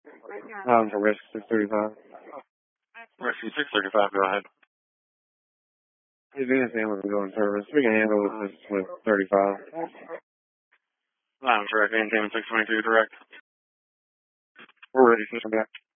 For risk 635. Rescue 635, go ahead. If anything, we can go in service. We can handle this with 35. I'm correct. Maintain 622, direct. We're ready to come back.